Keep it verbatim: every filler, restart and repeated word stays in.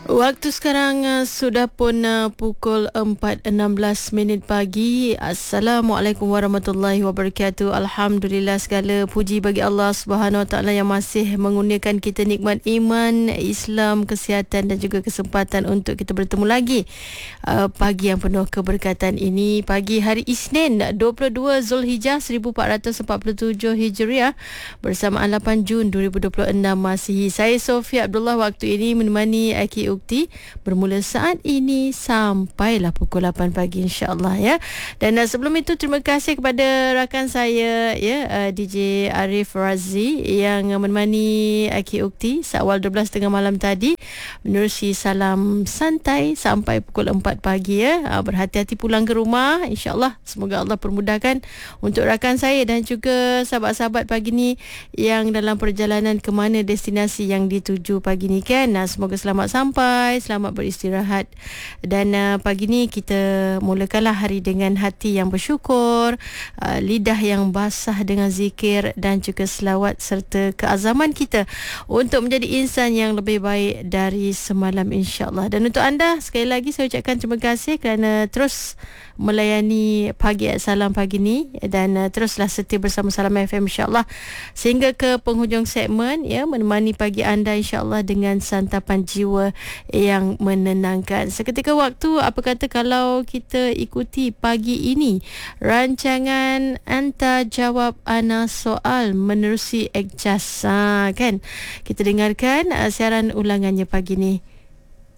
Waktu sekarang uh, sudah pun uh, pukul empat enam belas minit pagi. Assalamualaikum warahmatullahi wabarakatuh. Alhamdulillah, segala puji bagi Allah Subhanahu Wa Taala yang masih mengurniakan kita nikmat iman, Islam, kesihatan dan juga kesempatan untuk kita bertemu lagi uh, pagi yang penuh keberkatan ini. Pagi hari Isnin dua puluh dua Zulhijjah seribu empat ratus empat puluh tujuh Hijriah bersamaan lapan Jun dua ribu dua puluh enam Masihi. Saya Sofia Abdullah waktu ini menemani Aki Ukti bermula saat ini sampailah pukul lapan pagi insya-Allah ya. Dan uh, sebelum itu terima kasih kepada rakan saya ya uh, D J Arif Razi yang uh, menemani Aki Ukti seawal dua belas tiga puluh malam tadi menerusi salam santai sampai pukul empat pagi ya. Uh, berhati-hati pulang ke rumah insya-Allah. Semoga Allah permudahkan untuk rakan saya dan juga sahabat-sahabat pagi ni yang dalam perjalanan ke mana destinasi yang dituju pagi ni kan. Uh, semoga selamat sampai, selamat beristirahat. Dan uh, pagi ni kita mulakanlah hari dengan hati yang bersyukur, uh, lidah yang basah dengan zikir dan juga selawat serta keazaman kita untuk menjadi insan yang lebih baik dari semalam insya-Allah. Dan untuk anda sekali lagi saya ucapkan terima kasih kerana terus melayani Pagi at Salam pagi ni dan uh, teruslah setia bersama Salam F M insya-Allah sehingga ke penghujung segmen ya, menemani pagi anda insya-Allah dengan santapan jiwa yang menenangkan. Seketika waktu, apa kata kalau kita ikuti pagi ini rancangan Anta Jawab Ana Soal menerusi Ekjas, ha, kan? Kita dengarkan uh, siaran ulangannya pagi ni.